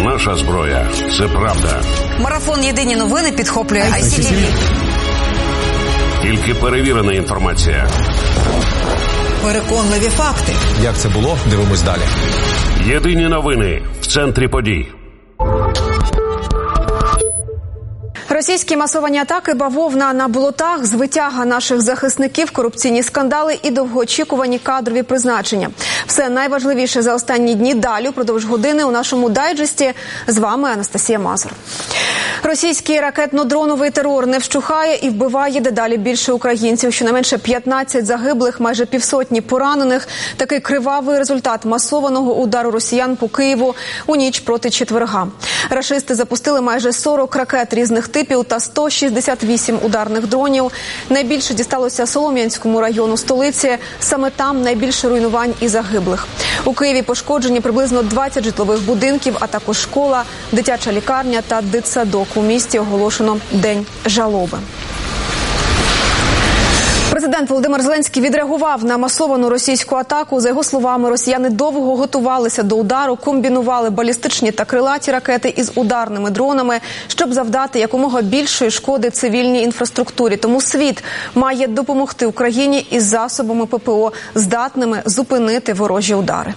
Наша зброя – це правда. Марафон «Єдині новини» підхоплює ICTV. Тільки перевірена інформація. Переконливі факти. Як це було? Дивимось далі. Єдині новини в центрі подій. Російські масовані атаки, бавовна на болотах, звитяга наших захисників, корупційні скандали і довгоочікувані кадрові призначення. Все найважливіше за останні дні далі, упродовж години у нашому дайджесті. З вами Анастасія Мазур. Російський ракетно-дроновий терор не вщухає і вбиває дедалі більше українців. Щонайменше 15 загиблих, майже півсотні поранених. Такий кривавий результат масованого удару росіян по Києву у ніч проти четверга. Рашисти запустили майже 40 ракет різних типів та 168 ударних дронів. Найбільше дісталося Солом'янському району столиці. Саме там найбільше руйнувань і загиблих. У Києві пошкоджені приблизно 20 житлових будинків, а також школа, дитяча лікарня та дитсадок. У місті оголошено День жалоби. Президент Володимир Зеленський відреагував на масовану російську атаку. За його словами, росіяни довго готувалися до удару, комбінували балістичні та крилаті ракети із ударними дронами, щоб завдати якомога більшої шкоди цивільній інфраструктурі. Тому світ має допомогти Україні із засобами ППО, здатними зупинити ворожі удари.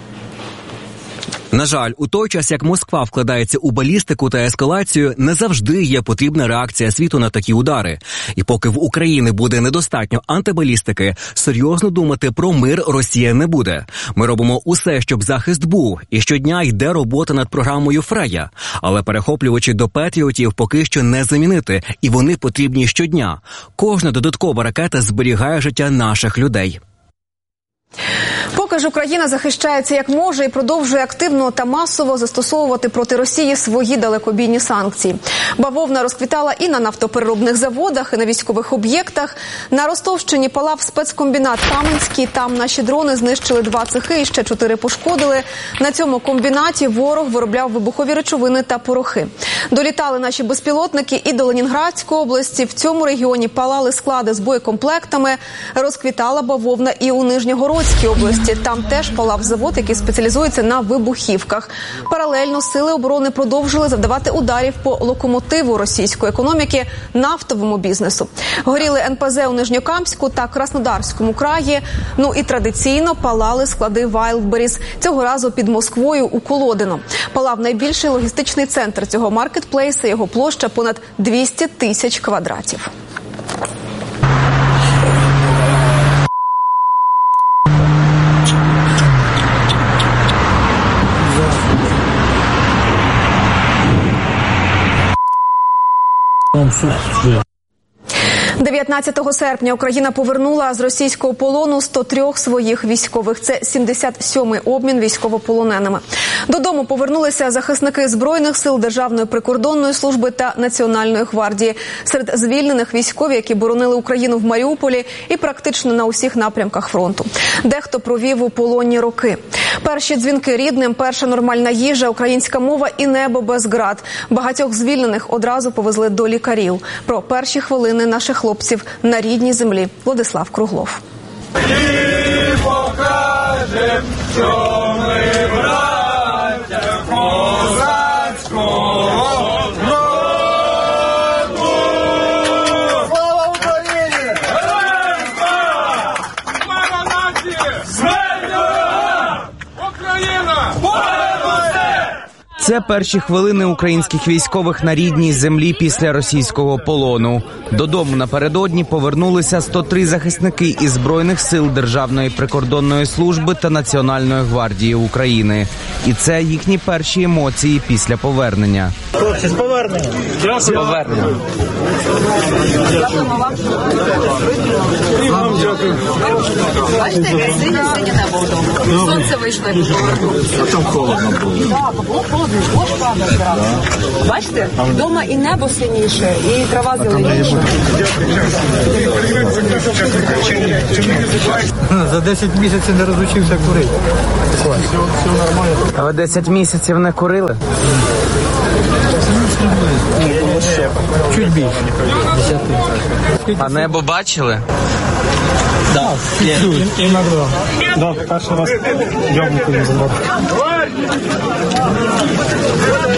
На жаль, у той час, як Москва вкладається у балістику та ескалацію, не завжди є потрібна реакція світу на такі удари. І поки в Україні буде недостатньо антибалістики, серйозно думати про мир Росія не буде. Ми робимо усе, щоб захист був, і щодня йде робота над програмою «Фрея». Але перехоплювачі до Петріотів поки що не замінити, і вони потрібні щодня. Кожна додаткова ракета зберігає життя наших людей. Поки ж Україна захищається як може і продовжує активно та масово застосовувати проти Росії свої далекобійні санкції. Бавовна розквітала і на нафтопереробних заводах, і на військових об'єктах. На Ростовщині палав спецкомбінат Каменський. Там наші дрони знищили 2 цехи і ще 4 пошкодили. На цьому комбінаті ворог виробляв вибухові речовини та порохи. Долітали наші безпілотники і до Ленінградської області. В цьому регіоні палали склади з боєкомплектами. Розквітала бавовна і у Нижньогородській області. Там теж палав завод, який спеціалізується на вибухівках. Паралельно сили оборони продовжили завдавати ударів по локомотиву російської економіки – нафтовому бізнесу. Горіли НПЗ у Нижньокамську та Краснодарському краї. Ну і традиційно палали склади Wildberries. Цього разу під Москвою у Колодино. Палав найбільший логістичний центр цього маркетплейса. Його площа понад 200 тисяч квадратів. Там все. 19 серпня Україна повернула з російського полону 103 своїх військових. Це 77-й обмін військовополоненими. Додому повернулися захисники Збройних сил, Державної прикордонної служби та Національної гвардії. Серед звільнених військові, які боронили Україну в Маріуполі і практично на усіх напрямках фронту. Дехто провів у полоні роки. Перші дзвінки рідним, перша нормальна їжа, українська мова і небо без град. Багатьох звільнених одразу повезли до лікарів. Про перші хвилини наших хлопців на рідній землі Владислав Круглов. І покажем, що ми браття козацького роду. Слава Україні! Героям слава! Слава нації! Смерть ворогам! Україна! Це перші хвилини українських військових на рідній землі після російського полону. Додому напередодні повернулися 103 захисники із Збройних сил, Державної прикордонної служби та Національної гвардії України. І це їхні перші емоції після повернення. Хлопці, з поверненням. З поверненням. Дякуємо вам. Бачите, яке синє небо вдома. Сонце вийшло, як повернулося. А там холодно було. Так, було холодно, дощ падав зразу. Бачите, вдома і небо синіше, і трава зеленіша. За 10 місяців не розучився курити. Все нормально. А ви 10 місяців не курили? Чуть більше. 10. А небо бачили? Так, іноді. Да, перший раз йобнути не забрав.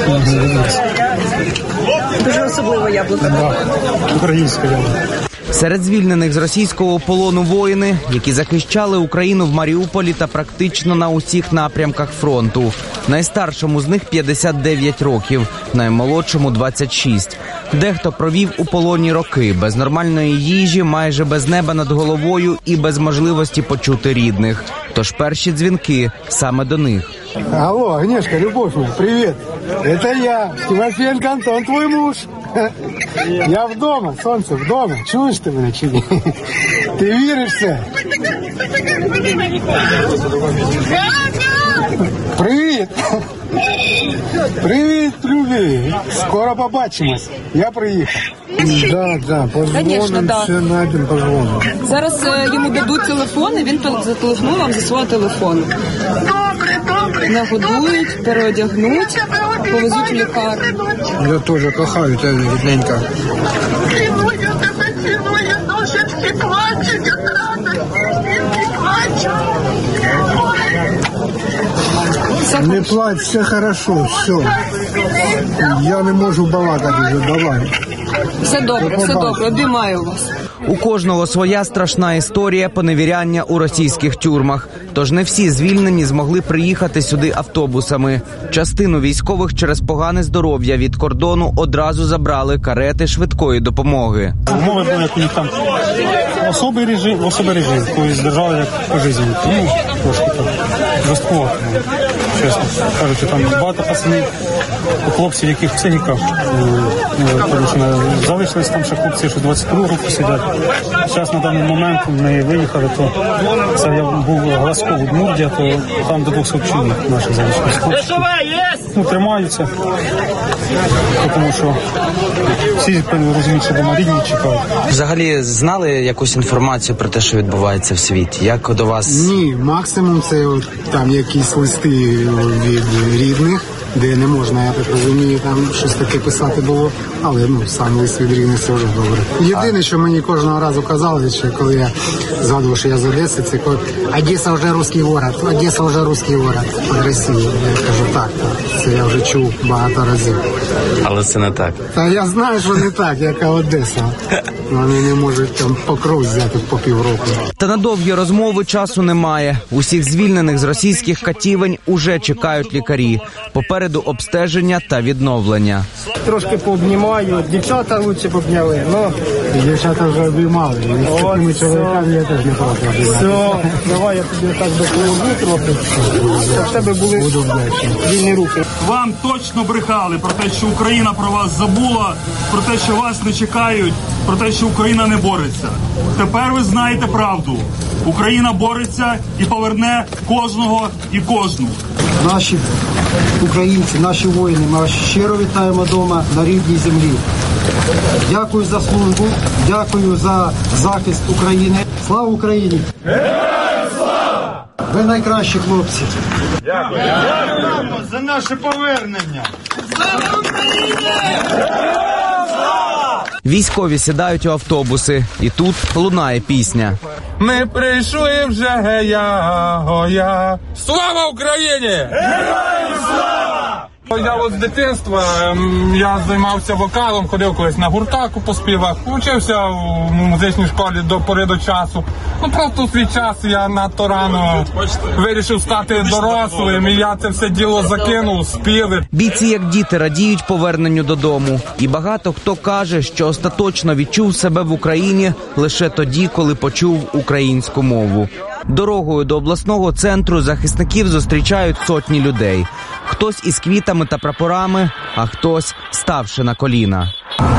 особливо яблуко. Да. Українське яблуко. Серед звільнених з російського полону воїни, які захищали Україну в Маріуполі та практично на усіх напрямках фронту. Найстаршому з них 59 років, наймолодшому 26. Дехто провів у полоні роки, без нормальної їжі, майже без неба над головою і без можливості почути рідних. Тож перші дзвінки саме до них. Алло, Агнешка, любовь моя, привет. Это я, Тимофеенко Антон, твой муж. Я вдома, сонце, вдома. Чуєш ти мене чи ні? Ти віриш в це? Привіт! Привіт, любі! Скоро побачимось. Я приїхав. Да, позвоним, все знайдемо, позвоним. Зараз йому дадуть телефон, і він зателефонує вам зі свого телефону. Нагодують, переодягнуть, повезуть в лікарню. Я теж кохаю тебе, рідненька. Не плачь, все хорошо, все. Я не можу балакати вже, давай. Все добре, обіймаю вас. У кожного своя страшна історія поневіряння у російських тюрмах. Тож не всі звільнені змогли приїхати сюди автобусами. Частину військових через погане здоров'я від кордону одразу забрали карети швидкої допомоги. Умови були, як у них там особий режим, тобто держали як по житті. Ну, трошки так, жорстко, чесно кажучи, там багато пацанів, хлопців, яких в психіках, залишились там ще хлопці, що 22 року сидять. Зараз на даний момент ми виїхали, то це я був Глазко, Удмуртія, то там до 200 чоловік наших залишились хлопців. Ну, тримаються, тому що всі розуміють, що дома рідні чекають. Взагалі знали якусь інформацію про те, що відбувається в світі? Як до вас? Ні, максимум це там якісь листи від рідних, де не можна, я так розумію, там щось таке писати було, але сам лист від рідних це вже добре. Єдине, що мені кожного разу казали, що коли я згадував, що я з Одеси, це коли Одеса вже русський город, Одеса вже русський город від Росії. Я кажу, так, це я вже чув багато разів. Але це не так. Та я знаю, що не так, яка Одеса. Вони не можуть там покров взяти по півроку. Та на довгі розмови часу немає. Усіх звільнених з російських катівень уже чекають лікарі. Попереду обстеження та відновлення. Трошки пообнімаю, дівчата лучше пообняли, но дівчата вже обіймали. І з такими чоловіками я теж не проти. Все, давай я тобі так допоможу трохи, щоб в тебе були вільні руки. Вам точно брехали про те, що Україна про вас забула, про те, що вас не чекають, про те, що Україна не бореться. Тепер ви знаєте правду. Україна бореться і поверне кожного і кожну. Наші українці, наші воїни, ми вас щиро вітаємо вдома на рідній землі. Дякую за службу, дякую за захист України. Слава Україні! Героям слава! Ви найкращі хлопці. Дякуємо за наше повернення. Слава Україні! Військові сідають у автобуси, і тут лунає пісня. Ми прийшли вже гея-гоя. Слава Україні! Героям слава! Я от з дитинства, я займався вокалом, ходив колись на гуртаку по співах, вчився в музичній школі до пори до часу. Ну просто у свій час я надто рано вирішив стати дорослим, і я це все діло закинув, співи. Бійці як діти радіють поверненню додому. І багато хто каже, що остаточно відчув себе в Україні лише тоді, коли почув українську мову. Дорогою до обласного центру захисників зустрічають сотні людей. Хтось із квітами та прапорами, а хтось ставши на коліна.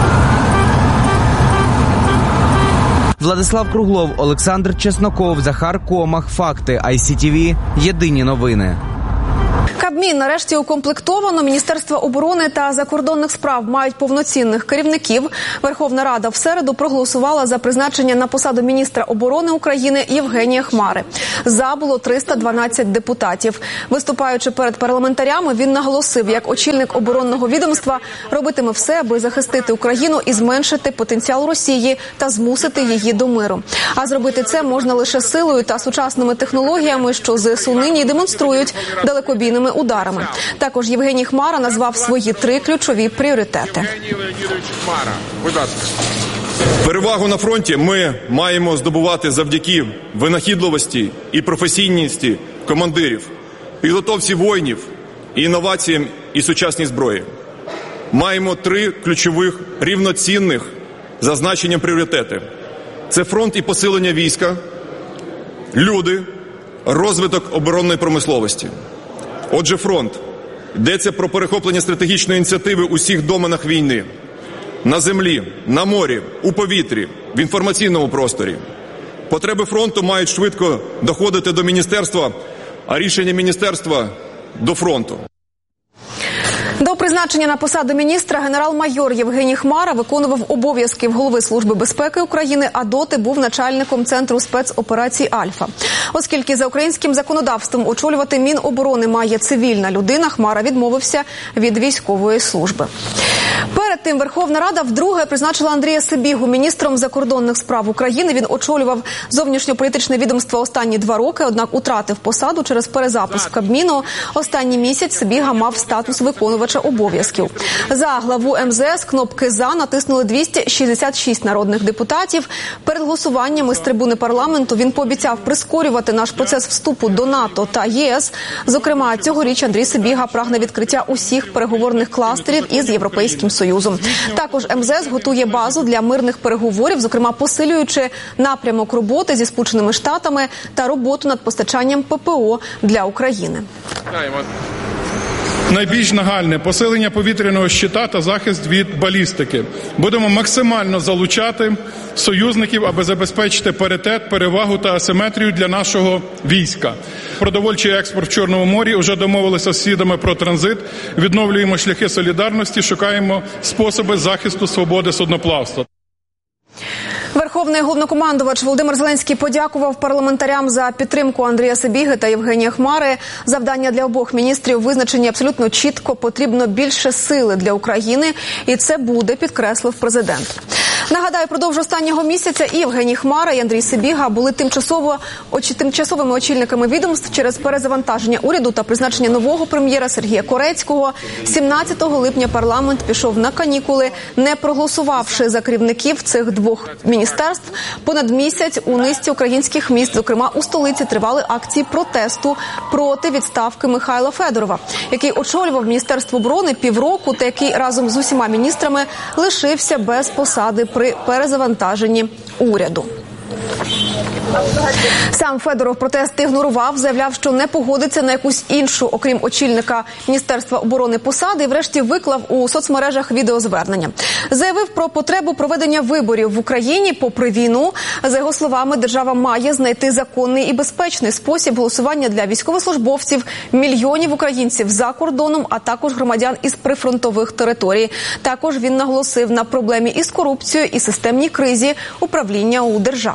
Владислав Круглов, Олександр Чесноков, Захар Комах. Факти ICTV. Єдині новини. Кабмін нарешті укомплектовано. Міністерство оборони та закордонних справ мають повноцінних керівників. Верховна Рада в середу проголосувала за призначення на посаду міністра оборони України Євгенія Хмари. За було 312 депутатів. Виступаючи перед парламентарями, він наголосив, як очільник оборонного відомства робитиме все, аби захистити Україну і зменшити потенціал Росії та змусити її до миру. А зробити це можна лише силою та сучасними технологіями, що ЗСУ нині демонструють далекобійними ударами. Також Євгеній Хмара назвав свої 3 ключові пріоритети. Перевагу на фронті ми маємо здобувати завдяки винахідливості і професійності командирів, підготовці воїнів, інноваціям і сучасній зброї. Маємо 3 ключових рівноцінних за значенням пріоритети. Це фронт і посилення війська, люди, розвиток оборонної промисловості. Отже, фронт. Йдеться про перехоплення стратегічної ініціативи у всіх доменах війни. На землі, на морі, у повітрі, в інформаційному просторі. Потреби фронту мають швидко доходити до міністерства, а рішення міністерства – до фронту. До призначення на посаду міністра генерал-майор Євгеній Хмара виконував обов'язки Голови Служби безпеки України, а доти був начальником Центру спецоперацій «Альфа». Оскільки за українським законодавством очолювати Міноборони має цивільна людина, Хмара відмовився від військової служби. Перед тим Верховна Рада вдруге призначила Андрія Сибігу міністром закордонних справ України. Він очолював зовнішньополітичне відомство останні 2 роки, однак утратив посаду через перезапуск Кабміну. Останній місяць Сибіга мав статус виконувача обов'язків. За главу МЗС кнопки «За» натиснули 266 народних депутатів. Перед голосуванням із трибуни парламенту він пообіцяв прискорювати наш процес вступу до НАТО та ЄС. Зокрема, цьогоріч Андрій Сибіга прагне відкриття усіх переговорних кластерів із Європейським Союзом. Також МЗС готує базу для мирних переговорів, зокрема посилюючи напрямок роботи зі Сполученими Штатами та роботу над постачанням ППО для України. Найбільш нагальне – посилення повітряного щита та захист від балістики. Будемо максимально залучати союзників, аби забезпечити паритет, перевагу та асиметрію для нашого війська. Продовольчий експорт в Чорному морі, вже домовилися з сусідами про транзит, відновлюємо шляхи солідарності, шукаємо способи захисту свободи судноплавства. Верховний головнокомандувач Володимир Зеленський подякував парламентарям за підтримку Андрія Сибіги та Євгенія Хмари. Завдання для обох міністрів визначені абсолютно чітко. Потрібно більше сили для України, і це буде, підкреслив президент. Нагадаю, продовж останнього місяця і Євгеній Хмара, і Андрій Сибіга були тимчасовими очільниками відомств через перезавантаження уряду та призначення нового прем'єра Сергія Корецького. 17 липня парламент пішов на канікули, не проголосувавши за керівників цих 2 міністерств. Понад місяць у низці українських міст, зокрема у столиці, тривали акції протесту проти відставки Михайла Федорова, який очолював Міністерство оборони півроку та який разом з усіма міністрами лишився без посади при перезавантаженні уряду. Сам Федоров протести ігнорував, заявляв, що не погодиться на якусь іншу, окрім очільника Міністерства оборони, посади і врешті виклав у соцмережах відеозвернення. Заявив про потребу проведення виборів в Україні попри війну. За його словами, держава має знайти законний і безпечний спосіб голосування для військовослужбовців, мільйонів українців за кордоном, а також громадян із прифронтових територій. Також він наголосив на проблемі із корупцією і системній кризі управління у державі.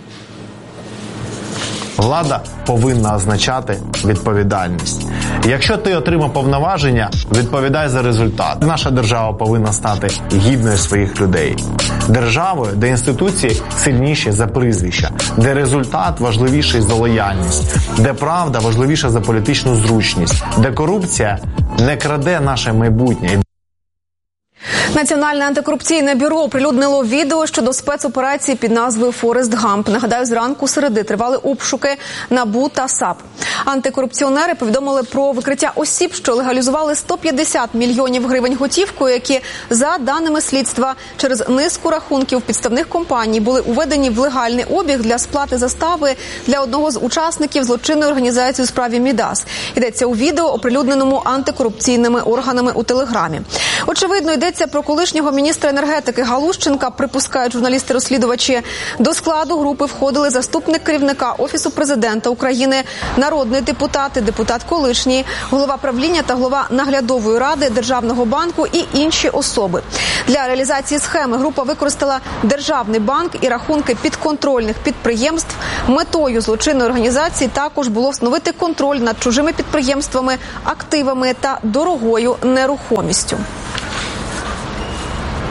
Влада повинна означати відповідальність. Якщо ти отримав повноваження, відповідай за результат. Наша держава повинна стати гідною своїх людей. Державою, де інституції сильніші за прізвища, де результат важливіший за лояльність, де правда важливіша за політичну зручність, де корупція не краде наше майбутнє. Національне антикорупційне бюро оприлюднило відео щодо спецоперації під назвою «Форест Гамп». Нагадаю, зранку середи тривали обшуки НАБУ та САП. Антикорупціонери повідомили про викриття осіб, що легалізували 150 мільйонів гривень готівкою, які, за даними слідства, через низку рахунків підставних компаній були уведені в легальний обіг для сплати застави для одного з учасників злочинної організації у справі «Мідас». Йдеться у відео, оприлюдненому антикорупційними органами у Телеграмі. Очевидно, йдеться про колишнього міністра енергетики Галущенка, припускають журналісти-розслідувачі. До складу групи входили заступник керівника Офісу президента України, народний депутат, депутат колишній, голова правління та голова наглядової ради Державного банку і інші особи. Для реалізації схеми група використала Державний банк і рахунки підконтрольних підприємств. Метою злочинної організації також було встановити контроль над чужими підприємствами, активами та дорогою нерухомістю.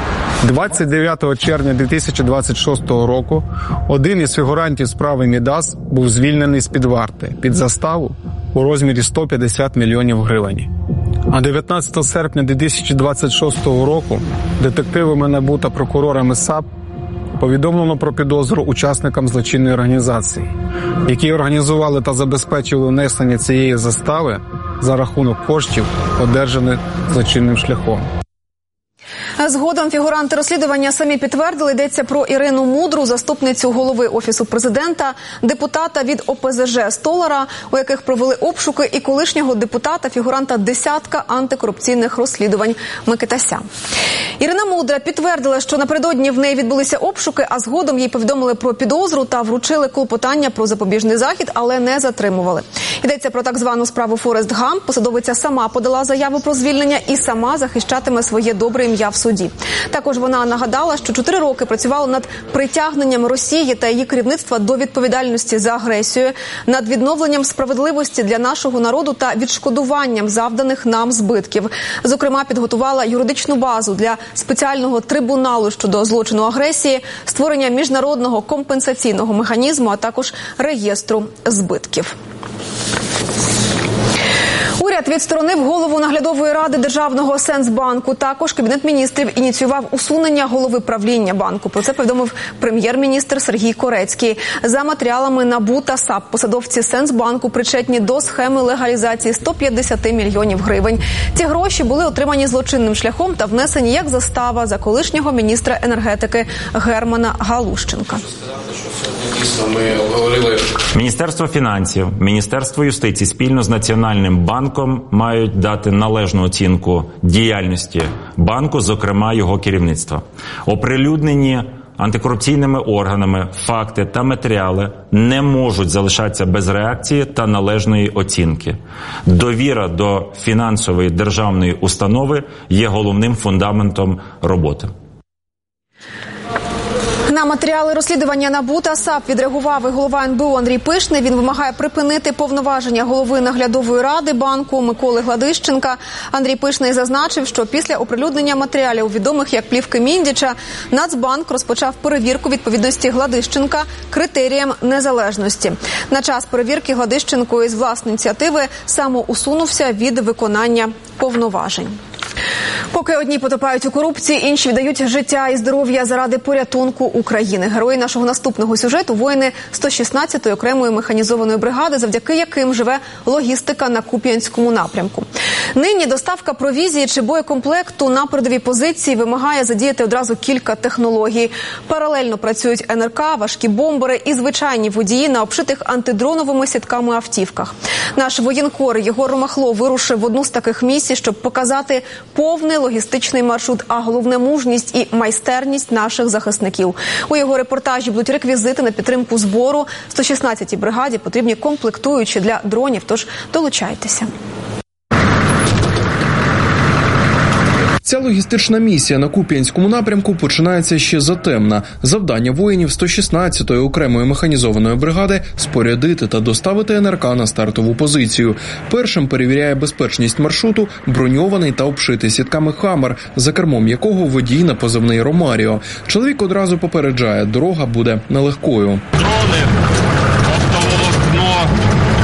29 червня 2026 року один із фігурантів справи Мідас був звільнений з-під варти під заставу у розмірі 150 мільйонів гривень. А 19 серпня 2026 року детективами НАБУ та прокурорами САП повідомлено про підозру учасникам злочинної організації, які організували та забезпечили внесення цієї застави за рахунок коштів, одержаних злочинним шляхом. Згодом фігуранти розслідування самі підтвердили, йдеться про Ірину Мудру, заступницю голови Офісу президента, депутата від ОПЗЖ Столара, у яких провели обшуки, і колишнього депутата, фігуранта десятка антикорупційних розслідувань Микитася. Ірина Мудра підтвердила, що напередодні в неї відбулися обшуки, а згодом їй повідомили про підозру та вручили клопотання про запобіжний захід, але не затримували. Йдеться про так звану справу Форест Гамп. Посадовиця сама подала заяву про звільнення і сама захищатиме своє добре ім'я в суді. Також вона нагадала, що 4 роки працювала над притягненням Росії та її керівництва до відповідальності за агресію, над відновленням справедливості для нашого народу та відшкодуванням завданих нам збитків. Зокрема, підготувала юридичну базу для спеціального трибуналу щодо злочину агресії, створення міжнародного компенсаційного механізму, а також реєстру збитків. Уряд відсторонив голову наглядової ради Державного Сенсбанку. Також Кабінет міністрів ініціював усунення голови правління банку. Про це повідомив прем'єр-міністр Сергій Корецький. За матеріалами НАБУ та САП посадовці Сенсбанку причетні до схеми легалізації 150 мільйонів гривень. Ці гроші були отримані злочинним шляхом та внесені як застава за колишнього міністра енергетики Германа Галущенка. Міністерство фінансів, Міністерство юстиції спільно з Національним банком мають дати належну оцінку діяльності банку, зокрема його керівництва. Оприлюднені антикорупційними органами факти та матеріали не можуть залишатися без реакції та належної оцінки. Довіра до фінансової державної установи є головним фундаментом роботи. На матеріали розслідування НАБУ та САП відреагував і голова НБУ Андрій Пишний. Він вимагає припинити повноваження голови наглядової ради банку Миколи Гладищенка. Андрій Пишний зазначив, що після оприлюднення матеріалів, відомих як плівки Міндіча, Нацбанк розпочав перевірку відповідності Гладищенка критеріям незалежності. На час перевірки Гладищенко із власної ініціативи самоусунувся від виконання повноважень. Поки одні потопають у корупції, інші віддають життя і здоров'я заради порятунку України. Герої нашого наступного сюжету – воїни 116-ї окремої механізованої бригади, завдяки яким живе логістика на Куп'янському напрямку. Нині доставка провізії чи боєкомплекту на передові позиції вимагає задіяти одразу кілька технологій. Паралельно працюють НРК, важкі бомбери і звичайні водії на обшитих антидроновими сітками автівках. Наш воєнкор Єгор Ромахло вирушив в одну з таких місій, щоб показати повний логістичний маршрут, а головне – мужність і майстерність наших захисників. У його репортажі будуть реквізити на підтримку збору. 116-й бригаді потрібні комплектуючі для дронів, тож долучайтеся. Ця логістична місія на Куп'янському напрямку починається ще затемна. Завдання воїнів 116-ї окремої механізованої бригади – спорядити та доставити НРК на стартову позицію. Першим перевіряє безпечність маршруту броньований та обшитий сітками «Хаммер», за кермом якого водій на позивний «Ромаріо». Чоловік одразу попереджає – дорога буде нелегкою. Дрони, оптоволокно,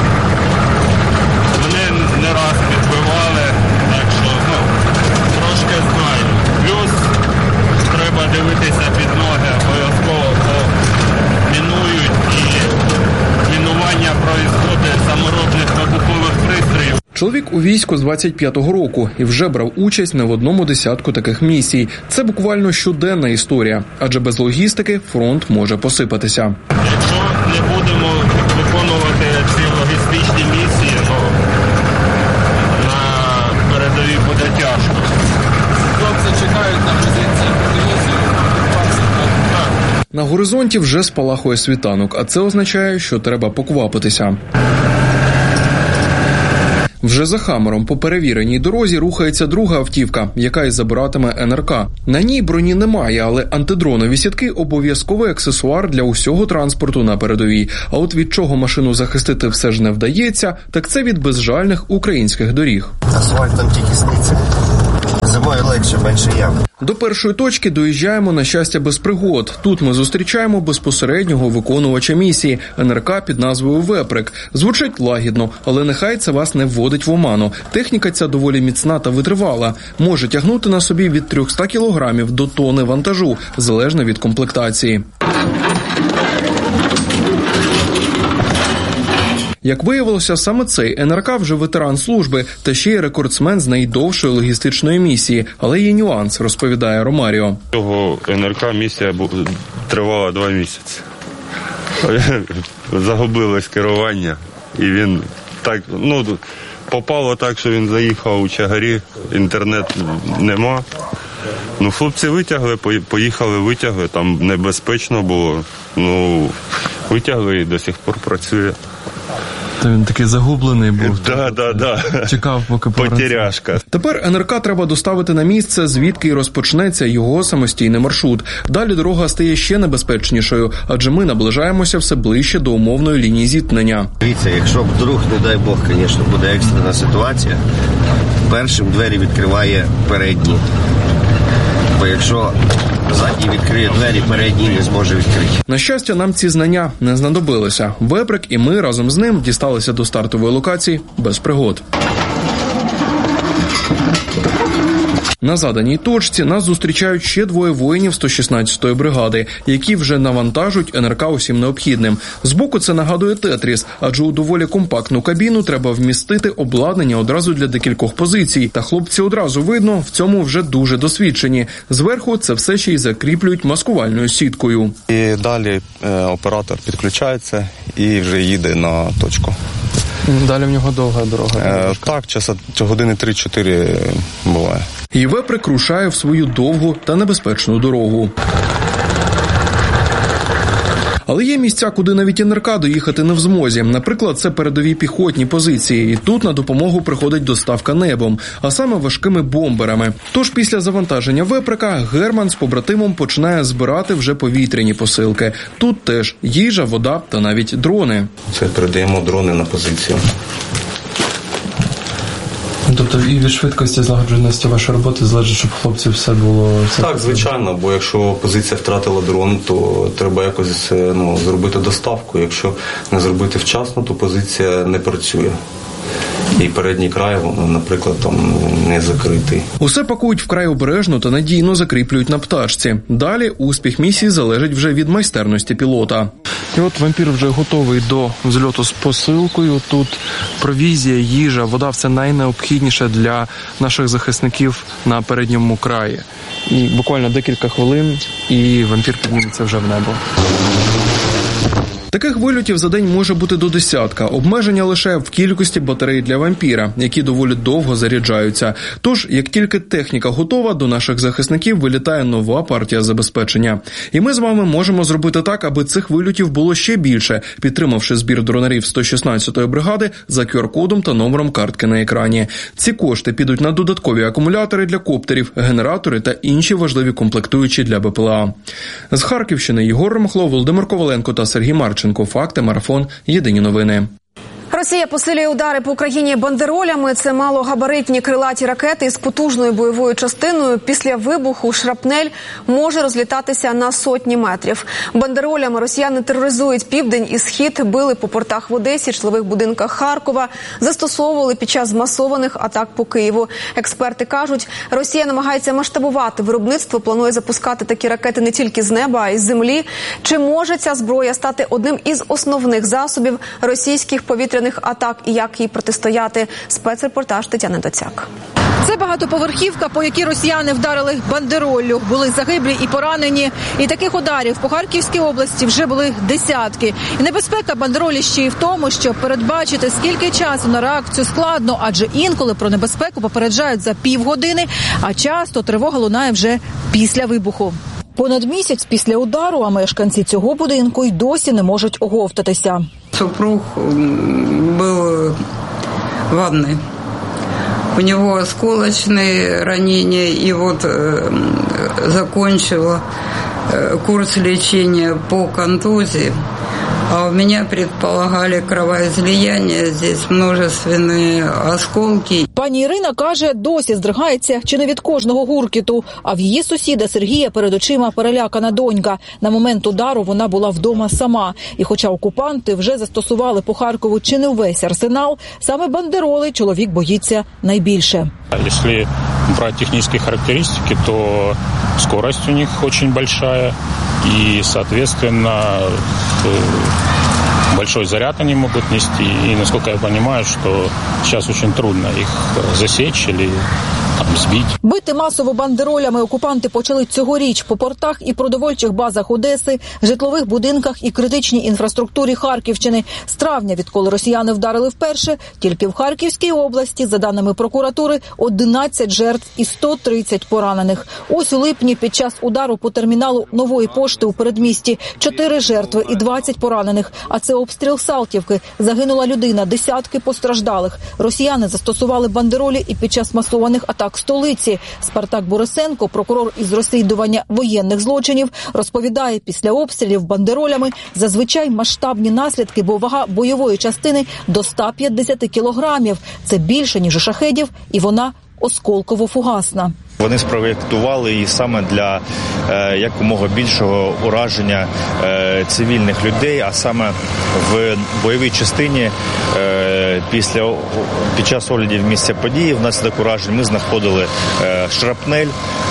вони не раз підбивали, так що трошки знаю. Плюс треба дивитися під ноги обов'язково, бо мінують і мінування проїздить саморобних вибухових пристроїв. Чоловік у війську з 25-го року і вже брав участь не в одному десятку таких місій. Це буквально щоденна історія, адже без логістики фронт може посипатися. Якщо не будемо виконувати ці логістичні місії, то на передовій буде тяжко. Хлопці чекають на позиції телевізію. На горизонті вже спалахує світанок, а це означає, що треба поквапитися. Вже за «Хаммером» по перевіреній дорозі рухається друга автівка, яка й забиратиме НРК. На ній броні немає, але антидронові сітки – обов'язковий аксесуар для усього транспорту на передовій. А от від чого машину захистити все ж не вдається, так це від безжальних українських доріг. Асфальт там тільки сниться. Зимою легше, менше ям. До першої точки доїжджаємо, на щастя, без пригод. Тут ми зустрічаємо безпосереднього виконувача місії – НРК під назвою «Веприк». Звучить лагідно, але нехай це вас не вводить в оману. Техніка ця доволі міцна та витривала. Може тягнути на собі від 300 кілограмів до тонни вантажу, залежно від комплектації. Як виявилося, саме цей НРК вже ветеран служби та ще й рекордсмен з найдовшої логістичної місії. Але є нюанс, розповідає Ромаріо. Цього НРК місія тривала 2 місяці. Загубилось керування і він так, попало так, що він заїхав у Чагарі, інтернет нема. Хлопці витягли, витягли, там небезпечно було. Витягли і до сих пор працює. То він такий загублений був. Да. Чекав, поки повернеться. Потеряшка. Тепер НРК треба доставити на місце, звідки й розпочнеться його самостійний маршрут. Далі дорога стає ще небезпечнішою, адже ми наближаємося все ближче до умовної лінії зіткнення. Дивіться, якщо вдруг, не дай Бог, звісно, буде екстрена ситуація, першим двері відкриває передні. Бо якщо задній відкриє двері, передній не зможе відкрити. На щастя, нам ці знання не знадобилися. Веприк і ми разом з ним дісталися до стартової локації без пригод. На заданій точці нас зустрічають ще 2 воїнів 116-ї бригади, які вже навантажують НРК усім необхідним. Збоку це нагадує Тетріс, адже у доволі компактну кабіну треба вмістити обладнання одразу для декількох позицій. Та хлопці одразу видно, в цьому вже дуже досвідчені. Зверху це все ще й закріплюють маскувальною сіткою. І далі оператор підключається і вже їде на точку. Далі в нього довга дорога. Так, години 3-4 буває. І Веприк рушає в свою довгу та небезпечну дорогу. Але є місця, куди навіть НРК доїхати не в змозі. Наприклад, це передові піхотні позиції. І тут на допомогу приходить доставка небом, а саме важкими бомберами. Тож після завантаження Веприка Герман з побратимом починає збирати вже повітряні посилки. Тут теж їжа, вода та навіть дрони. Це передаємо дрони на позицію. Тобто і від швидкості, злагодженості вашої роботи залежить, щоб хлопців все було... Так, звичайно, бо якщо позиція втратила дрон, то треба якось зробити доставку. Якщо не зробити вчасно, то позиція не працює. І передній край, наприклад, там не закритий. Усе пакують вкрай обережно та надійно закріплюють на пташці. Далі успіх місії залежить вже від майстерності пілота. І от вампір вже готовий до взльоту з посилкою. Тут провізія, їжа, вода – все найнеобхідніше для наших захисників на передньому краї. І буквально декілька хвилин, і вампір підніметься вже в небо. Таких вильотів за день може бути до 10. Обмеження лише в кількості батарей для вампіра, які доволі довго заряджаються. Тож, як тільки техніка готова, до наших захисників вилітає нова партія забезпечення. І ми з вами можемо зробити так, аби цих вильотів було ще більше, підтримавши збір дронерів 116-ї бригади за QR-кодом та номером картки на екрані. Ці кошти підуть на додаткові акумулятори для коптерів, генератори та інші важливі комплектуючі для БПЛА. З Харківщини Єгор Ромахло, Володимир Коваленко та Сергій Марченко. Факти, марафон, єдині новини. Росія посилює удари по Україні бандеролями. Це малогабаритні крилаті ракети із потужною бойовою частиною. Після вибуху шрапнель може розлітатися на сотні метрів. Бандеролями росіяни тероризують південь і схід, били по портах в Одесі, житлових будинках Харкова, застосовували під час змасованих атак по Києву. Експерти кажуть, Росія намагається масштабувати виробництво, планує запускати такі ракети не тільки з неба, а й з землі. Чи може ця зброя стати одним із основних засобів російських повітряних атак і як їй протистояти? Спецрепортаж Тетяни Доцяк. Це багатоповерхівка, по якій росіяни вдарили бандероллю. Були загиблі і поранені. І таких ударів по Харківській області вже були десятки. І небезпека бандеролі ще й в тому, що передбачити, скільки часу на реакцію складно, адже інколи про небезпеку попереджають за півгодини, а часто тривога лунає вже після вибуху. Понад місяць після удару, а мешканці цього будинку й досі не можуть оговтатися. Супруг был в ванной. У него осколочные ранения, и вот закончила курс лечения по контузии. А у меня предполагали кровоизлияние, здесь множественные осколки. Пані Ірина каже, досі здригається чи не від кожного гуркіту, а в її сусіда Сергія перед очима перелякана донька. На момент удару вона була вдома сама. І хоча окупанти вже застосували по Харкову чи не весь арсенал, саме бандероли чоловік боїться найбільше. Если брать технические характеристики, то скорость у них очень большая и, соответственно, большой заряд они могут нести. И, насколько я понимаю, что сейчас очень трудно их засечь или збити. Бити масово бандеролями окупанти почали цьогоріч по портах і продовольчих базах Одеси, житлових будинках і критичній інфраструктурі Харківщини. З травня, відколи росіяни вдарили вперше, тільки в Харківській області, за даними прокуратури, 11 жертв і 130 поранених. Ось у липні під час удару по терміналу Нової пошти у передмісті 4 жертви і 20 поранених. А це обстріл Салтівки. Загинула людина, десятки постраждалих. Росіяни застосували бандеролі і під час масованих атак столиці. Спартак Борисенко, прокурор із розслідування воєнних злочинів, розповідає, після обстрілів бандеролями зазвичай масштабні наслідки, бо вага бойової частини до 150 кілограмів. Це більше, ніж у шахедів, і вона осколково-фугасна. Вони спроєктували її саме для якомога більшого ураження цивільних людей, а саме в бойовій частині під час оглядів місця події внаслідок уражень ми знаходили шрапнель,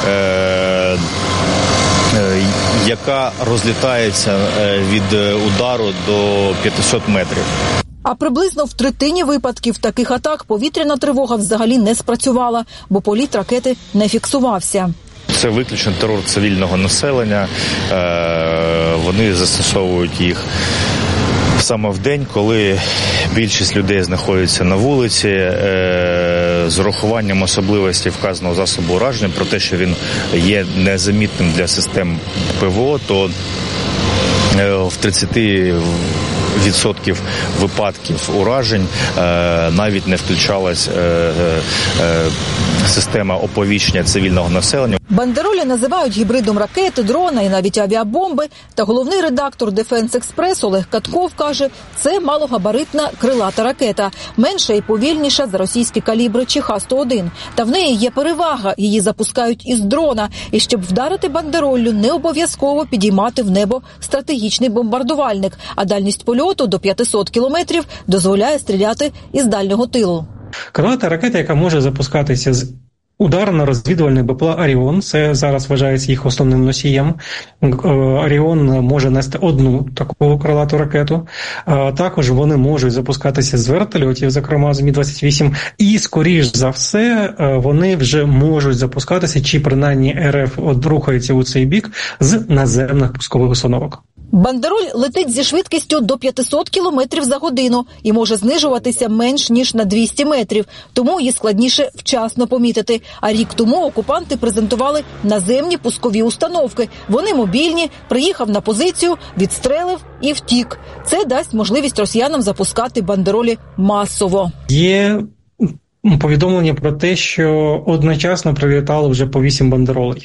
яка розлітається від удару до 500 метрів. А приблизно в третині випадків таких атак повітряна тривога взагалі не спрацювала, бо політ ракети не фіксувався. Це виключно терор цивільного населення. Вони застосовують їх саме в день, коли більшість людей знаходиться на вулиці, з урахуванням особливостей вказаного засобу ураження, про те, що він є незамітним для систем ПВО, то в 30% випадків уражень навіть не включалась система оповіщення цивільного населення. Бандеролі називають гібридом ракети, дрона і навіть авіабомби. Та головний редактор Дефенс Експрес Олег Катков каже, це малогабаритна крилата ракета. Менша і повільніша за російські калібри чи Х-101. Та в неї є перевага. Її запускають із дрона. І щоб вдарити бандероллю, не обов'язково підіймати в небо стратегічний бомбардувальник. А дальність польоту до 500 кілометрів дозволяє стріляти із дальнього тилу. Крилата ракета, яка може запускатися з ударно-розвідувальний БПЛА «Оріон», це зараз вважається їх основним носієм. «Оріон» може нести одну таку крилату ракету. Також вони можуть запускатися з вертольотів, зокрема з Мі-28. І, скоріш за все, вони вже можуть запускатися, чи принаймні РФ рухається у цей бік, з наземних пускових установок. Бандероль летить зі швидкістю до 500 км за годину і може знижуватися менш ніж на 200 метрів, тому її складніше вчасно помітити. А рік тому окупанти презентували наземні пускові установки. Вони мобільні, приїхав на позицію, відстрелив і втік. Це дасть можливість росіянам запускати бандеролі масово. Є повідомлення про те, що одночасно прилітало вже по 8 бандеролей.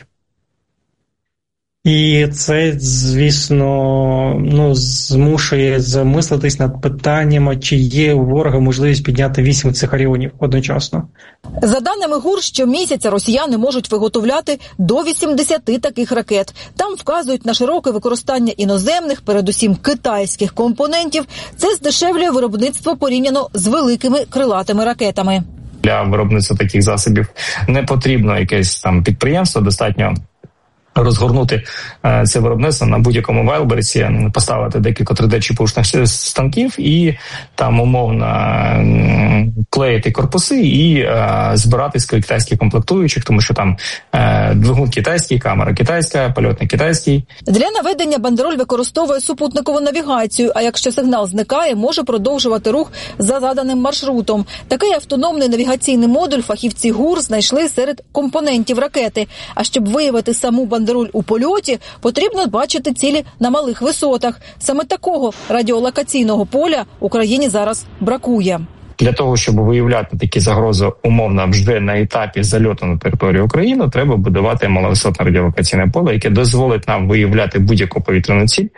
І це, звісно, змушує замислитись над питаннями, чи є у ворога можливість підняти 8 цих «Оріонів» одночасно. За даними ГУР, щомісяця росіяни можуть виготовляти до 80 таких ракет. Там вказують на широке використання іноземних, передусім китайських компонентів. Це здешевлює виробництво порівняно з великими крилатими ракетами. Для виробництва таких засобів не потрібно якесь там підприємство, достатньо розгорнути це виробництво на будь-якому вайлберці, поставити декілька 3D-чіпушних станків і там умовно клеїти корпуси і збирати з китайських комплектуючих, тому що там двигун китайський, камера китайська, польотник китайський. Для наведення бандероль використовує супутникову навігацію, а якщо сигнал зникає, може продовжувати рух за заданим маршрутом. Такий автономний навігаційний модуль фахівці ГУР знайшли серед компонентів ракети. А щоб виявити саму бандероль у польоті, потрібно бачити цілі на малих висотах. Саме такого радіолокаційного поля Україні зараз бракує. Для того, щоб виявляти такі загрози умовно вже на етапі зальоту на територію України, треба будувати маловисотне радіолокаційне поле, яке дозволить нам виявляти будь-яку повітряну ціль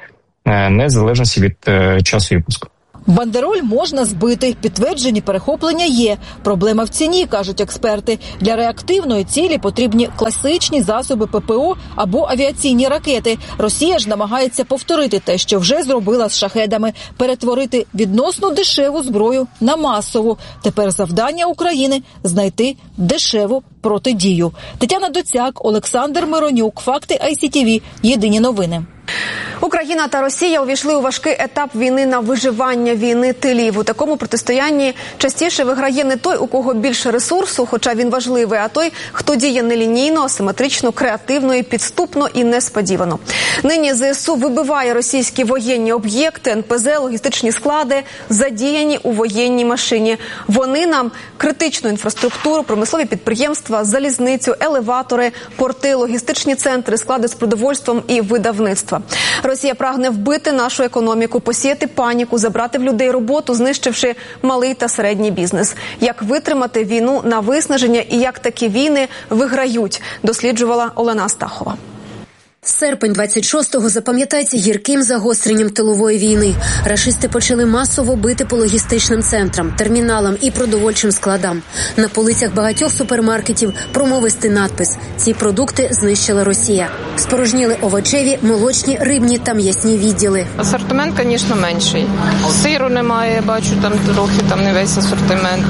незалежності від часу випуску. Бандероль можна збити, підтверджені перехоплення є. Проблема в ціні, кажуть експерти. Для реактивної цілі потрібні класичні засоби ППО або авіаційні ракети. Росія ж намагається повторити те, що вже зробила з шахедами – перетворити відносно дешеву зброю на масову. Тепер завдання України – знайти дешеву протидію. Тетяна Доцяк, Олександр Миронюк, Факти ICTV, Єдині новини. Україна та Росія увійшли у важкий етап війни на виживання, війни тилів. У такому протистоянні частіше виграє не той, у кого більше ресурсу, хоча він важливий, а той, хто діє нелінійно, асиметрично, креативно і підступно і несподівано. Нині ЗСУ вибиває російські воєнні об'єкти, НПЗ, логістичні склади, задіяні у воєнній машині. Вони нам критичну інфраструктуру, промислові підприємства, залізницю, елеватори, порти, логістичні центри, склади з продовольством і видавництва. Росія прагне вбити нашу економіку, посіяти паніку, забрати в людей роботу, знищивши малий та середній бізнес. Як витримати війну на виснаження і як такі війни виграють, досліджувала Олена Астахова. Серпень 26-го запам'ятається гірким загостренням тилової війни. Рашисти почали масово бити по логістичним центрам, терміналам і продовольчим складам. На полицях багатьох супермаркетів промовистий надпис «Ці продукти знищила Росія». Спорожніли овочеві, молочні, рибні та м'ясні відділи. Асортимент, звісно, менший. Сиру немає, бачу, там трохи, не весь асортимент.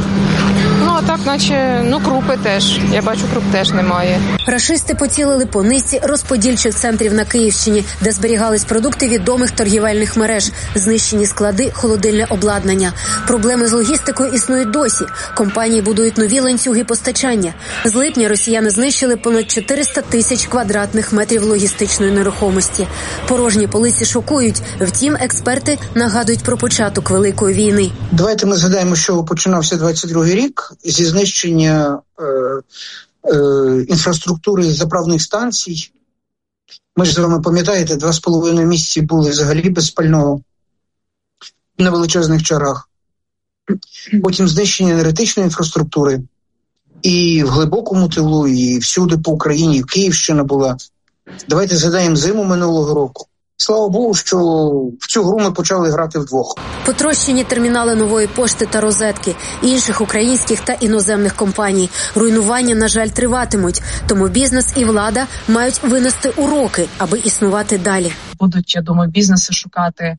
А так, наче, крупи теж. Я бачу, круп теж немає. Рашисти поцілили по низці розподільчих центрів на Київщині, де зберігались продукти відомих торгівельних мереж, знищені склади, холодильне обладнання. Проблеми з логістикою існують досі. Компанії будують нові ланцюги постачання. З липня росіяни знищили понад 400 тисяч квадратних метрів логістичної нерухомості. Порожні полиці шокують. Втім, експерти нагадують про початок Великої війни. Давайте ми згадаємо, що починався 22-й рік зі знищення інфраструктури заправних станцій. Ми ж з вами пам'ятаєте, 2,5 місяці були взагалі без пального на величезних чарах. Потім знищення енергетичної інфраструктури і в глибокому тилу, і всюди по Україні, Київщина була. Давайте згадаємо зиму минулого року. Слава Богу, що в цю гру ми почали грати вдвох. Потрощені термінали Нової пошти та розетки, інших українських та іноземних компаній. Руйнування, на жаль, триватимуть. Тому бізнес і влада мають винести уроки, аби існувати далі. Будуть, я думаю, бізнеси шукати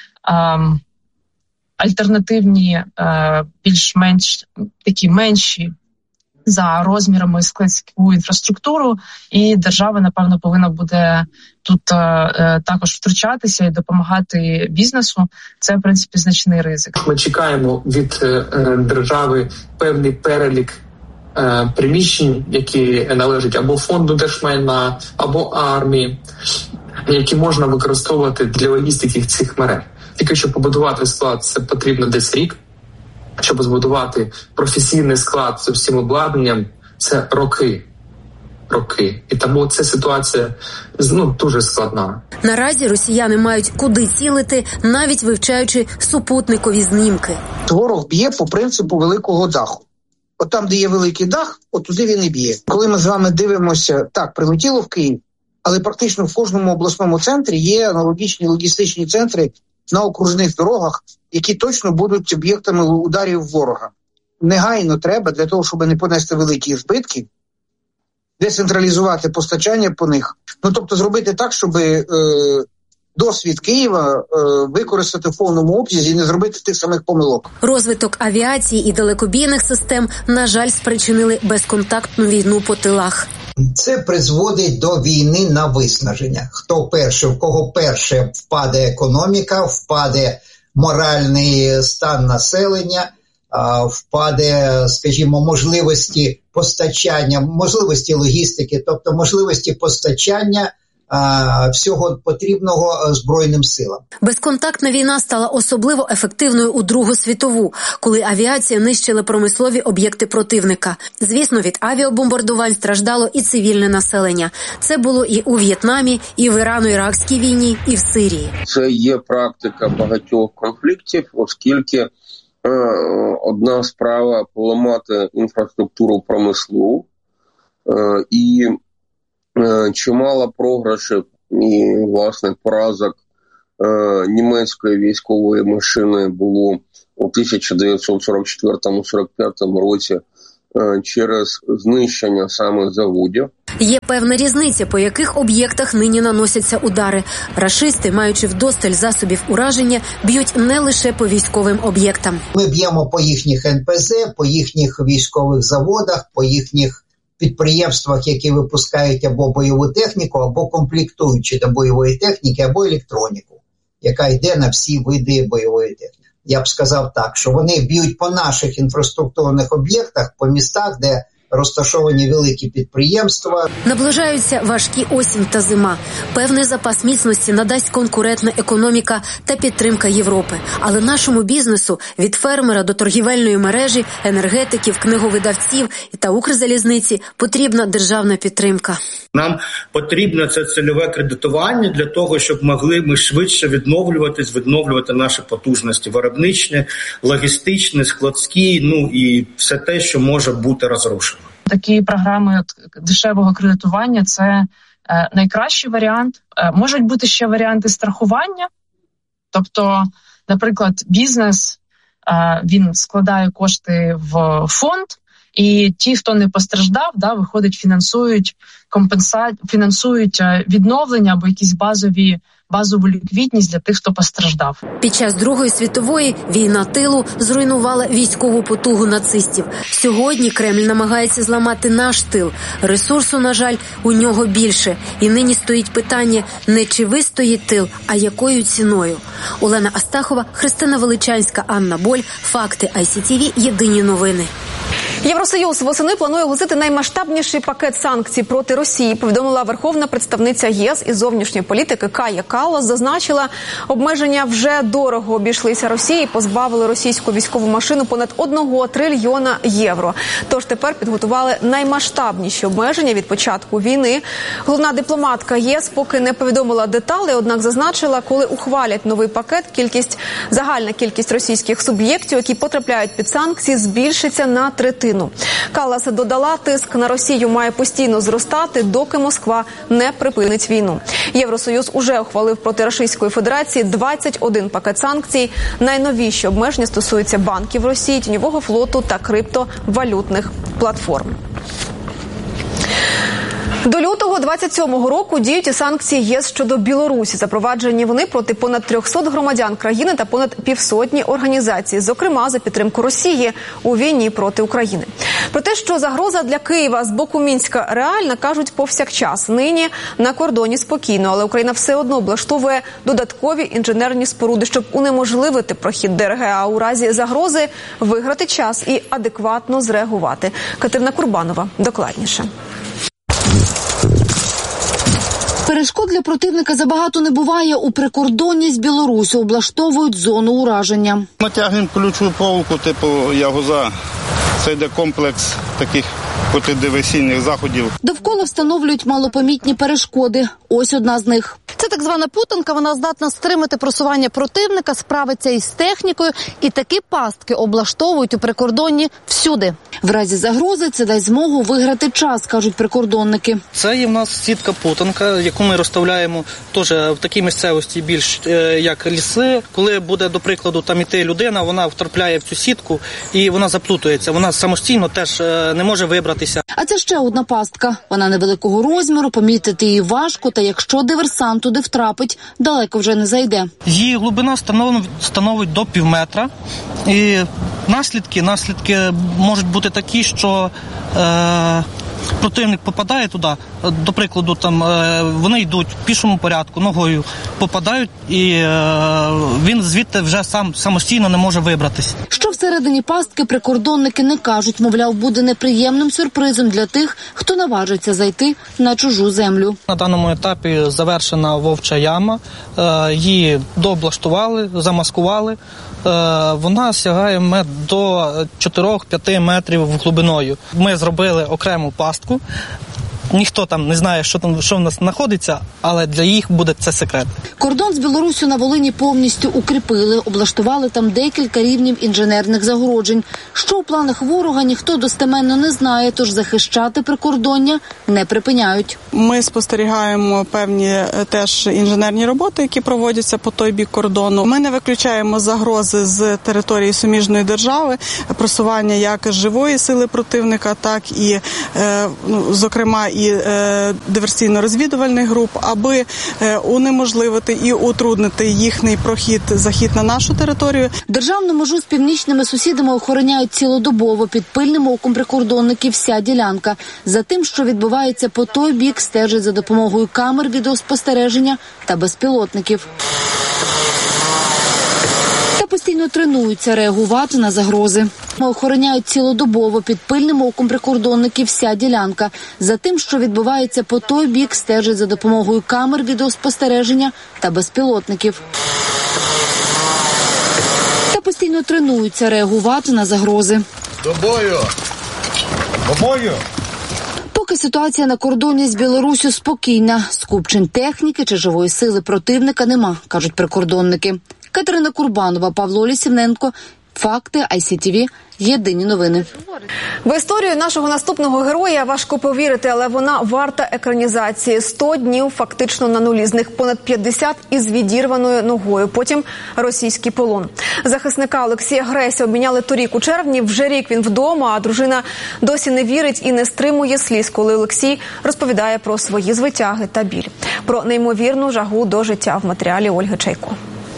альтернативні, більш-менш такі менші за розмірами складську інфраструктуру, і держава, напевно, повинна буде тут також втручатися і допомагати бізнесу. Це, в принципі, значний ризик. Ми чекаємо від держави певний перелік приміщень, які належать або фонду держмайна, або армії, які можна використовувати для логістики цих мереж. Тільки щоб побудувати склад, це потрібно десь рік. Щоб збудувати професійний склад з усім обладнанням, це роки. І тому ця ситуація дуже складна. Наразі росіяни мають куди цілити, навіть вивчаючи супутникові знімки. Ворог б'є по принципу великого даху. От там, де є великий дах, от туди він і б'є. Коли ми з вами дивимося, так, прилетіло в Київ, але практично в кожному обласному центрі є аналогічні логістичні центри на окружних дорогах, які точно будуть об'єктами ударів ворога. Негайно треба, для того, щоб не понести великі збитки, децентралізувати постачання по них. Тобто зробити так, щоб досвід Києва використати в повному обсязі і не зробити тих самих помилок. Розвиток авіації і далекобійних систем, на жаль, спричинили безконтактну війну по тилах. Це призводить до війни на виснаження. Хто перший, в кого перше впаде економіка, впаде моральний стан населення, впаде, скажімо, можливості постачання, можливості логістики, тобто можливості постачання всього потрібного Збройним силам. Безконтактна війна стала особливо ефективною у Другу світову, коли авіація нищила промислові об'єкти противника. Звісно, від авіабомбардувань страждало і цивільне населення. Це було і у В'єтнамі, і в Ірано-Іракській війні, і в Сирії. Це є практика багатьох конфліктів, оскільки одна справа поламати інфраструктуру промислову і чимало програшів і, власне, поразок німецької військової машини було у 1944-45 році через знищення саме заводів. Є певна різниця, по яких об'єктах нині наносяться удари. Рашисти, маючи вдосталь засобів ураження, б'ють не лише по військовим об'єктам. Ми б'ємо по їхніх НПЗ, по їхніх військових заводах, по їхніх підприємствах, які випускають або бойову техніку, або комплектуючі до бойової техніки, або електроніку, яка йде на всі види бойової техніки. Я б сказав так, що вони б'ють по наших інфраструктурних об'єктах, по містах, де розташовані великі підприємства. Наближаються важкі осінь та зима. Певний запас міцності надасть конкурентна економіка та підтримка Європи. Але нашому бізнесу від фермера до торгівельної мережі, енергетиків, книговидавців та Укрзалізниці потрібна державна підтримка. Нам потрібно це цільове кредитування для того, щоб могли ми швидше відновлювати наші потужності виробничні, логістичні, складські, і все те, що може бути розрушено. Такі програми дешевого кредитування – це найкращий варіант. Можуть бути ще варіанти страхування. Тобто, наприклад, бізнес, він складає кошти в фонд, і ті, хто не постраждав, виходить, фінансують відновлення або якісь базову ліквідність для тих, хто постраждав. Під час Другої світової війна тилу зруйнувала військову потугу нацистів. Сьогодні Кремль намагається зламати наш тил. Ресурсу, на жаль, у нього більше. І нині стоїть питання не чи вистоїть тил, а якою ціною. Олена Астахова, Христина Величанська, Анна Боль. Факти ICTV. Єдині новини. Євросоюз восени планує оголосити наймасштабніший пакет санкцій проти Росії, повідомила верховна представниця ЄС із зовнішньої політики Кая Каллас. Зазначила, обмеження вже дорого обійшлися Росії і позбавили російську військову машину понад 1 трильйона євро. Тож тепер підготували наймасштабніші обмеження від початку війни. Головна дипломатка ЄС поки не повідомила деталі, однак зазначила, коли ухвалять новий пакет, загальна кількість російських суб'єктів, які потрапляють під санкції, збільшиться на 1/3. Каллас додала, тиск на Росію має постійно зростати, доки Москва не припинить війну. Євросоюз уже ухвалив проти Російської Федерації 21 пакет санкцій. Найновіші обмеження стосуються банків Росії, тіньового флоту та криптовалютних платформ. До лютого 27-го року діють і санкції ЄС щодо Білорусі. Запроваджені вони проти понад 300 громадян країни та понад 150 організацій, зокрема за підтримку Росії у війні проти України. Про те, що загроза для Києва з боку Мінська реальна, кажуть повсякчас. Нині на кордоні спокійно, але Україна все одно облаштовує додаткові інженерні споруди, щоб унеможливити прохід ДРГ, а у разі загрози виграти час і адекватно зреагувати. Катерина Курбанова докладніше. Перешкод для противника забагато не буває. У прикордонні з Білорусі облаштовують зону ураження. Натягнемо ключову проволоку типу Ягоза. Це йде комплекс таких протидиверсійних заходів. Довкола встановлюють малопомітні перешкоди. Ось одна з них. Це так звана путанка, вона здатна стримати просування противника, справиться із технікою, і такі пастки облаштовують у прикордонні всюди. В разі загрози це дасть змогу виграти час, кажуть прикордонники. Це є в нас сітка путанка, яку ми розставляємо теж в такій місцевості більш як ліси. Коли буде, до прикладу, там іти людина, вона втрапляє в цю сітку і вона заплутується. Вона самостійно теж не може вибратися. А це ще одна пастка. Вона невеликого розміру, помітити її важко, та якщо диверсант туди втрапить, далеко вже не зайде. Її глибина становить до півметра. І наслідки можуть бути такі, що противник попадає туди, до прикладу, там вони йдуть в пішому порядку, ногою попадають, і він звідти вже самостійно не може вибратися. Що всередині пастки, прикордонники не кажуть, мовляв, буде неприємним сюрпризом для тих, хто наважиться зайти на чужу землю. На даному етапі завершена вовча яма, її дооблаштували, замаскували. Вона сягає до 4-5 метрів глибиною. Ми зробили окрему пастку ніхто там не знає, що в нас знаходиться, але для їх буде це секрет. Кордон з Білоруссю на Волині повністю укріпили, облаштували там декілька рівнів інженерних загороджень. Що у планах ворога, ніхто достеменно не знає, тож захищати прикордоння не припиняють. Ми спостерігаємо певні теж інженерні роботи, які проводяться по той бік кордону. Ми не виключаємо загрози з території суміжної держави, просування як живої сили противника, так і, зокрема, і диверсійно-розвідувальних груп, аби унеможливити і утруднити їхній захід на нашу територію. Державну межу з північними сусідами охороняють цілодобово, під пильним оком прикордонників вся ділянка. За тим, що відбувається по той бік, стежать за допомогою камер відеоспостереження та безпілотників. Та постійно тренуються реагувати на загрози. Охороняють цілодобово, під пильним оком прикордонників вся ділянка. За тим, що відбувається по той бік, стежать за допомогою камер відеоспостереження та безпілотників. Та постійно тренуються реагувати на загрози. До бою! До бою! Поки ситуація на кордоні з Білоруссю спокійна, скупчень техніки чи живої сили противника нема, кажуть прикордонники. Катерина Курбанова, Павло Лісівненко. Факти, ICTV, єдині новини. В історію нашого наступного героя важко повірити, але вона варта екранізації. 100 днів фактично на нулі, з них понад 50 із відірваною ногою. Потім російський полон. Захисника Олексія Греся обміняли торік у червні, вже рік він вдома, а дружина досі не вірить і не стримує сліз, коли Олексій розповідає про свої звитяги та біль. Про неймовірну жагу до життя в матеріалі Ольги Чайко.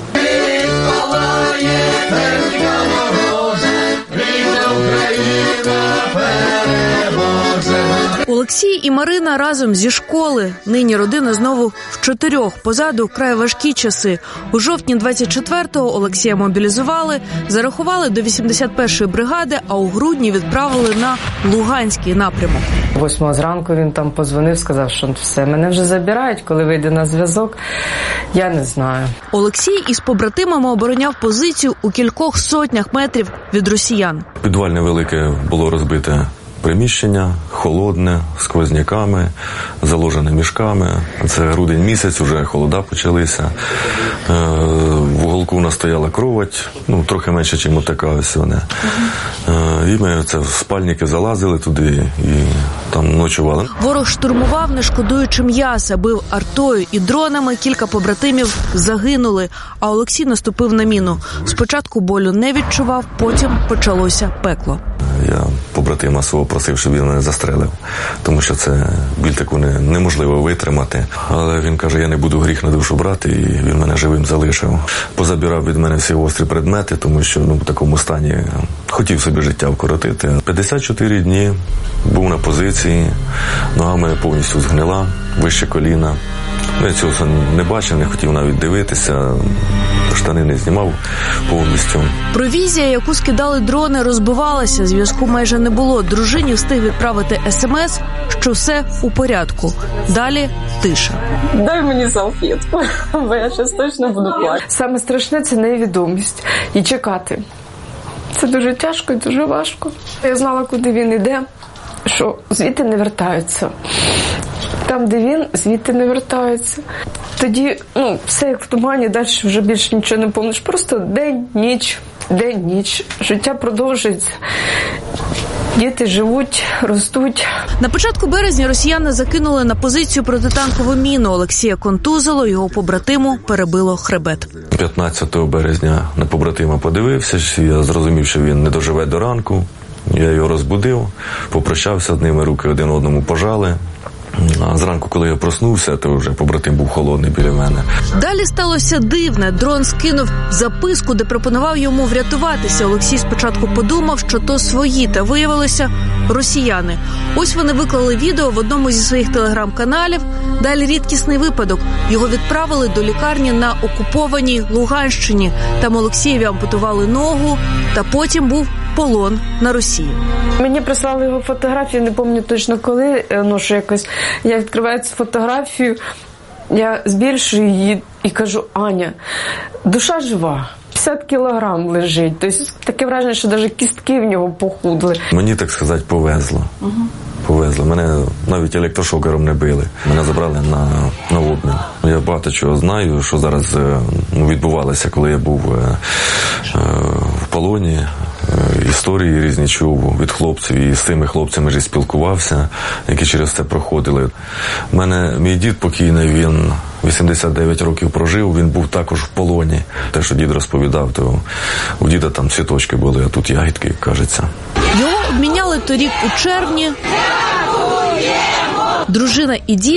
Олексій і Марина разом зі школи. Нині родина знову в 4. Позаду вкрай важкі часи. У жовтні 24-го Олексія мобілізували, зарахували до 81-ї бригади, а у грудні відправили на Луганський напрямок. 8 зранку він там подзвонив, сказав, що все, мене вже забирають, коли вийде на зв'язок, я не знаю. Олексій із побратимами обороняв позицію у кількох сотнях метрів від росіян. Підвальне велике було розбите приміщення, холодне, сквозняками, заложене мішками. Це грудень місяць, вже холода почалися. В уголку у нас стояла кровать, трохи менше, ніж отака ось вона. І ми в спальники залазили туди і там ночували. Ворог штурмував, не шкодуючи м'яса, бив артою і дронами. Кілька побратимів загинули, а Олексій наступив на міну. Спочатку болю не відчував, потім почалося пекло. Я побратима свого просив, щоб він мене застрелив, тому що це біль таку неможливо витримати. Але він каже, я не буду гріх на душу брати, і він мене живим залишив. Позабирав від мене всі гострі предмети, тому що в такому стані хотів собі життя вкоротити. 54 дні був на позиції, нога моя повністю згнила, вище коліна. Я цього не бачив, не хотів навіть дивитися, штани не знімав повністю. Провізія, яку скидали дрони, розбивалася, зв'язку майже не було. Дружині встиг відправити смс, що все у порядку. Далі тиша. Дай мені салфетку, бо я зараз точно буду плакати. Саме страшне – це невідомість і чекати. Це дуже тяжко і дуже важко. Я знала, куди він іде, що звідти не вертаються. Там, де він, звідти не вертаються. Тоді, все як в тумані, далі вже більше нічого не помниш. Просто день, ніч. Життя продовжується. Діти живуть, ростуть. На початку березня росіяни закинули на позицію протитанкову міну. Олексія контузило, його побратиму перебило хребет. 15 березня на побратима подивився, я зрозумів, що він не доживе до ранку. Я його розбудив, попрощався з ними, руки один одному пожали. А зранку, коли я проснувся, то вже побратим був холодний біля мене. Далі сталося дивне. Дрон скинув записку, де пропонував йому врятуватися. Олексій спочатку подумав, що то свої, та виявилося росіяни. Ось вони виклали відео в одному зі своїх телеграм-каналів. Далі рідкісний випадок. Його відправили до лікарні на окупованій Луганщині. Там Олексієві ампутували ногу, та потім був полон на Росії. Мені прислали його фотографію, не пам'ятаю точно коли, що якось я відкриваю цю фотографію, я збільшую її і кажу, Аня, душа жива, 50 кілограм лежить. Тобто таке враження, що навіть кістки в нього похудли. Мені, так сказати, повезло. повезли. Мене навіть електрошокером не били. Мене забрали на обмін. Я багато чого знаю, що зараз відбувалося, коли я був в полоні. Історії різні чув від хлопців, і з тими хлопцями ж і спілкувався, які через це проходили. У мене мій дід покійний, він 89 років прожив, він був також в полоні. Те, що дід розповідав, то у діда там цвіточки були, а тут ягідки, кажеться. Його обміняли торік у червні. Дружина і діти